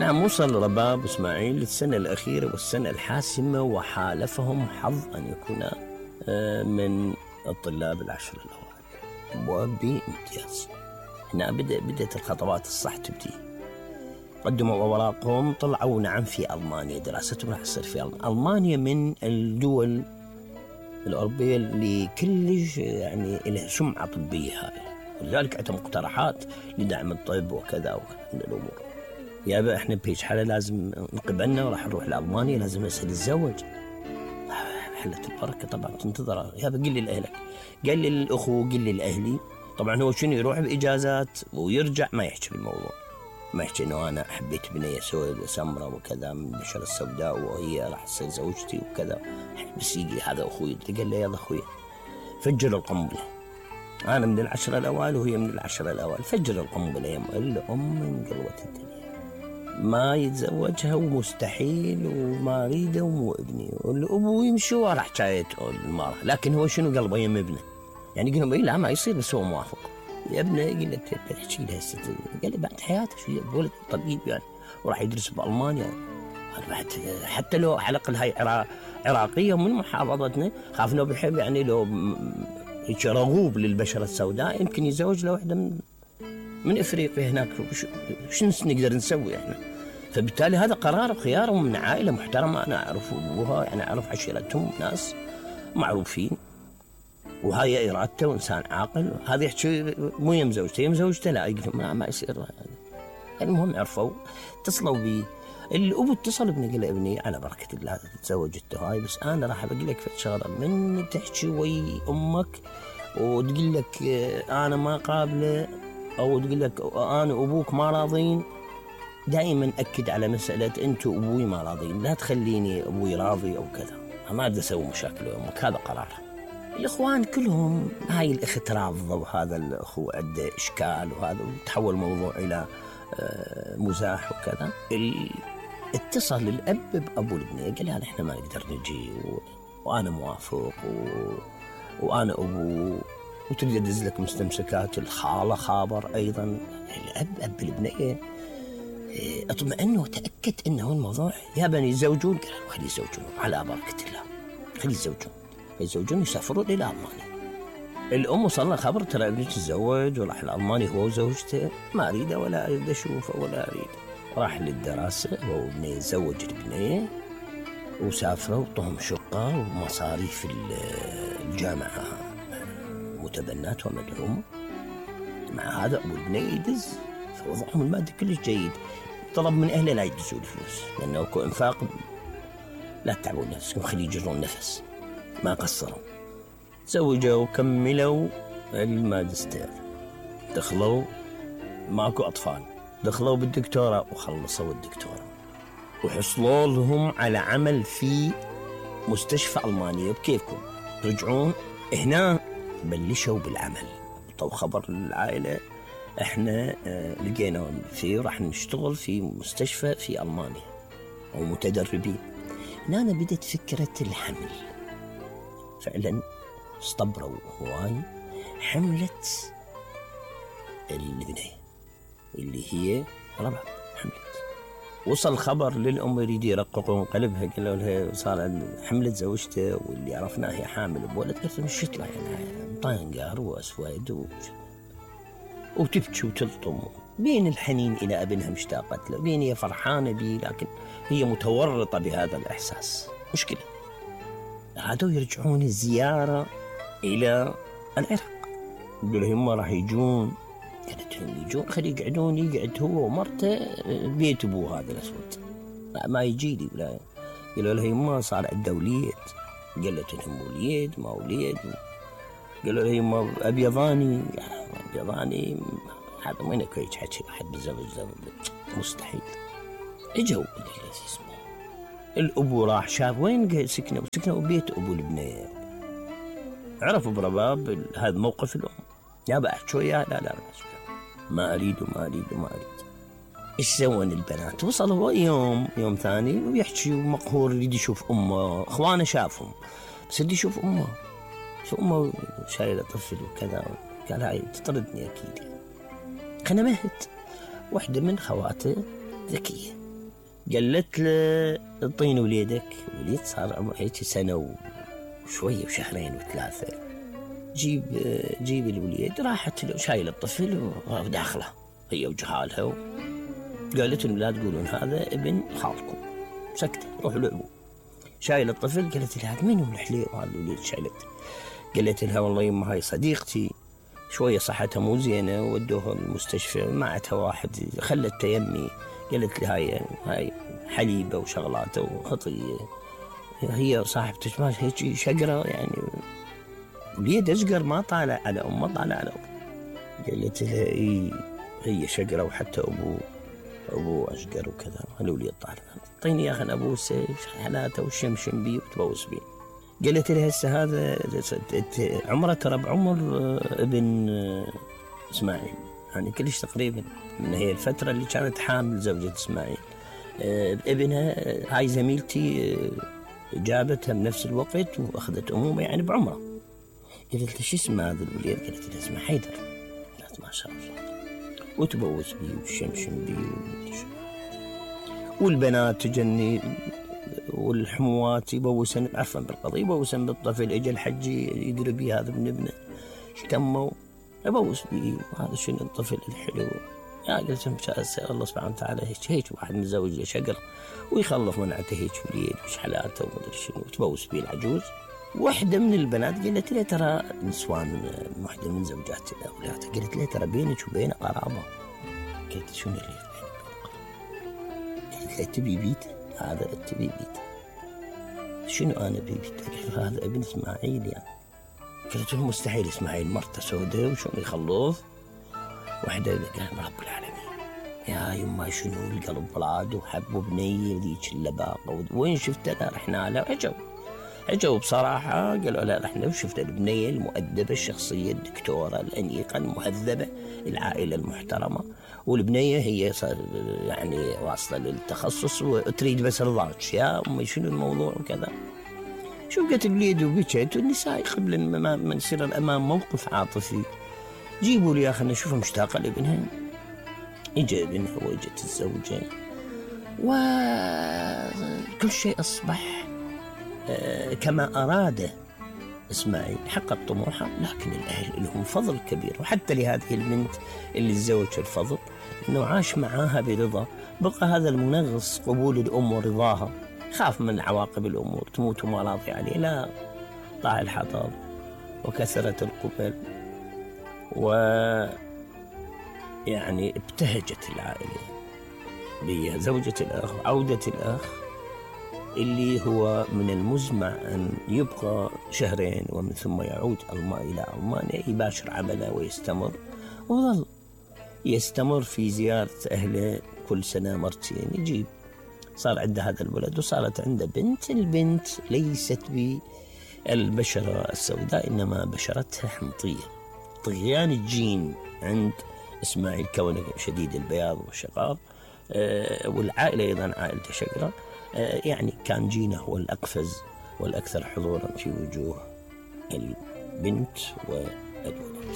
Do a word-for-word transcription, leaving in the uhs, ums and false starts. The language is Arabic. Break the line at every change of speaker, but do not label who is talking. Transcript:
نعم، وصل رباب إسماعيل للسنة الأخيرة والسنة الحاسمة، وحالفهم حظ أن يكون من الطلاب العشر الأوائل وبامتياز. هنا بدأ بدأت الخطوات الصح تبدي. قدموا أوراقهم، طلعوا نعم في ألمانيا، دراستهم راح تصير في ألمانيا. ألمانيا من الدول الأوروبية اللي كلش يعني لها سمعة طبية هائلة، ولذلك عندهم مقترحات لدعم الطب وكذا ومن الأمور. يابا احنا بهيج حالة لازم نقبلنا وراح نروح لألمانيا، لازم نسأل الزوج. حلت البركة طبعا تنتظر. يابا قل لي لأهلك، قال لي للأخو، قل لي لأهلي. طبعا هو شنو يروح بإجازات ويرجع ما يحكي بالموضوع، ما يحكي إنه أنا حبيت بنية سمرة وكذا من البشرة السوداء وهي راح تصير زوجتي وكذا، بس يجي هذا أخوي. قال له يلا أخوي فجر القنبلة، أنا من العشرة الأوائل وهي من العشرة الأوائل، فجر القنبلة يا الأم من قلوة الدنيا. ما يتزوجها ومستحيل وما أريده ومو ابني، والأبو يمشي ورا حكاية المرأة، لكن هو شنو قلبه يم ابنه، يعني قلنا لا ما يصير، بس هو موافق. يا ابنه يقول لك تحكي لها الست، قال لي بعد حياته شو ولد طبيب يعني وراح يدرس بألمانيا. بعد حتى لو على الأقل هاي عراقية من محافظتنا، خاف انه بيحب يعني لو هيك رغوب للبشرة السوداء يمكن يتزوج له واحدة من من افريقيا هناك. شو نقدر نسوي احنا؟ فبالتالي هذا قرار خيارهم من عائلة محترمة، انا اعرف ابوها، يعني اعرف عشيرتهم ناس معروفين، وهاي إرادته وإنسان عاقل. هذا يحكي مو يم زوجته، يم زوجته لا، يقول ما, ما يصير. المهم عرفوا، اتصلوا بي الأبو، اتصل بني قال ابني على بركة الله تزوجت هاي، بس أنا راح بقول لك شغلة، من تحكي وي أمك وتقول لك أنا ما قابله، أو تقول لك أنا وأبوك ما راضين، دائما أكد على مسألة أنت وأبوي ما راضين، لا تخليني أبوي راضي أو كذا، ما أقدر أسوي مشاكل ويمك، هذا قرار. الإخوان كلهم هاي الأخت راضة، وهذا الأخو عنده إشكال، وهذا تحول الموضوع إلى مزاح وكذا. اتصل الأب بأبو البنية قال له إحنا ما نقدر نجي، و... وأنا موافق، و... وأنا أبو، وتريد أدز لك مستمسكات. الخالة خابر أيضا، الأب أب البنية اطمئن وتأكد أنه الموضوع يا بني يزوجون. قال خلي يزوجون على بركة الله، خلي يزوجون يزوجون يسافرون إلى ألمانيا. الأم وصل لها خبر ترى ابنك تزوج وراح لألمانيا هو وزوجته، ما أريده ولا أريد أشوفه ولا أريد. راح للدراسة هو وابنيه، زوج البنية وسافروا، وطهم شقة ومصاريف الجامعة متبنات ومدعومة. مع هذا أبو البنية يدز، فوضعهم المادي كلش جيد. طلب من أهله لا يدزوا الفلوس، لأنه كو إنفاق لا تتعبوا نفسكم، خلي يجرون نفس. ما قصروا، تزوجوا وكملوا الماجستير، دخلوا ماكو أطفال، دخلوا بالدكتوراه وخلصوا الدكتوراه، وحصلوا لهم على عمل في مستشفى ألمانيا. بكيفكم رجعون هنا بلشوا بالعمل. طو خبر العائلة احنا اه لقينا فيه راح نشتغل في مستشفى في ألمانيا ومتدربين. هنا بدت فكرة الحمل. فعلا استبروا هواي، حملت البنية اللي هي ربع حملت. وصل خبر للأم يريد يرققون قلبها، قالوا لها صار حملت زوجته واللي عرفناه هي حامل بولد. قالت مش يطلع يعني طينقار وأسود و... وتبكي وتلطم، بين الحنين إلى ابنها مشتاقة له، بين هي فرحانة بيه لكن هي متورطة بهذا الإحساس. مشكلة. هادو يرجعون الزيارة إلى العراق، يقولوا هم راح يجون. قالت لهم يجون، خلي يقعدون، يقعد هو ومرته بيت أبوه هذا الأسود، ما يجي لي ولا. قالوا له هم صار عنده وليد، قالت لهم وليد ما وليد. قالوا له هم أبيضاني، أبيضاني هذا وينك هيك حكي أحد بالزوج مستحيل. اجوا اسمه الأبو راح شاف وين سكنوا، سكنوا بيت أبو البنية. عرفوا برباب هذا موقف الأم، يا بأحكي وياه لا لا ما أريد وما أريد وما أريد. إيش سوون البنات؟ وصلوا يوم يوم ثاني ويحكي مقهور يريد يشوف أمه. أخوانه شافهم بس يريد يشوف أمه، شو أمه شايلة طفل وكذا. قال هاي تطردني أكيد. خنا مهت واحدة من خواته ذكية، قالت له اعطيني وليدك. وليد صار عمره هيك سنة وشوية وشهرين وثلاثة. جيب جيب الوليد. راحت له شايل الطفل وداخله هي وجهالها. قالت لهم لا تقولون هذا ابن خالكم. سكتة. روحوا لعبوا. شايل الطفل. قالت لها من هو الحليو هذا الوليد شايلته؟ قالت لها والله يما هاي صديقتي شوية صحتها مو زينة ودوها المستشفى معتها واحد خلت يمي. قالت لي هاي هاي حليبة وشغلاته وخطية. هي صاحبتك ما هيك شقرة يعني. وليد أشقر ما طالع على أمه طالع على أبوه. قالت لها إيه هي شقرة وحتى أبوه أبوه أشقر وكذا. الوليد طالع اعطيني يا أخي أبوسه حالاته وشمشم بيه وتبوس بيه. قالت لها هسه هذا عمره ترى بعمر ابن إسماعيل يعني كلش تقريبا من هي الفترة اللي كانت حامل زوجة إسماعيل. ابنها هاي زميلتي جابتها بنفس الوقت وأخذت أمومة يعني بعمره. قالت له شو اسمه هذا الوليد؟ قالت له اسمه حيدر. قالت ما شاء الله. وتبوس بيه وشمشم بيه والبنات تجني والحموات يبوسن عفوا بالقضية يبوسن بالطفل. اجى الحج يقرب بيه هذا من ابنه اشتموا يبوس بيه وهذا شنو الطفل الحلو. يا قلت الله سبحانه وتعالى هيك هيك واحد متزوج شقر ويخلف منعته هيك وليد وش حالاته ومدري شنو وتبوس بيه العجوز. واحدة من البنات قالت لي ترى نسوان واحدة من زوجات أولادها قالت لي ترى بينك وبينه قرابة. قلت شنو اللي بينك وبينه؟ قالت لي تبي بيته هذا تبي بيته. شنو أنا بي بيته؟ قلت هذا ابن إسماعيل يعني. قلت له مستحيل إسماعيل مرته سوداء وشنو يخلص. واحدة قال رب العالمين يا يما شنو القلب بلاد وحبوا بنية وذيك اللباقة وين شفتنا رحنا له وعجوا عجوا بصراحة. قالوا لا رحنا وشفت البنية المؤدبة الشخصية الدكتورة الأنيقة المهذبة العائلة المحترمة. والبنية هي يعني واصلة للتخصص وتريد بس رضاك يا أمي شنو الموضوع وكذا. شوفت الوليد وبكت والنساء قبل ما نصير الأمام موقف عاطفي جيبوا لي يا أخي نشوفها مشتاقة لابنها. إجا ابنها وإجت الزوجة وكل شيء أصبح كما أراد إسماعيل. حقق طموحه لكن الأهل لهم فضل كبير وحتى لهذه البنت اللي تزوج الفضل أنه عاش معاها برضا. بقى هذا المنغص قبول الأم ورضاها خاف من عواقب الأمور تموت وما راضي عليه. لا طاع الحطب وكثرت القبل ويعني ابتهجت العائلة بزوجة الأخ عودة الأخ اللي هو من المزمع أن يبقى شهرين ومن ثم يعود إلى ألمانيا يباشر عمله ويستمر. وظل يستمر في زيارة أهله كل سنة مرتين يجيب. صار عنده هذا الولد وصارت عنده بنت. البنت ليست بالبشرة السوداء إنما بشرتها حمضية. طغيان الجين عند إسماعيل كونه شديد البياض والشقار أه والعائلة أيضا عائلة شقرة أه يعني كان جينه هو الأقفز والأكثر حضورا في وجوه البنت والولد.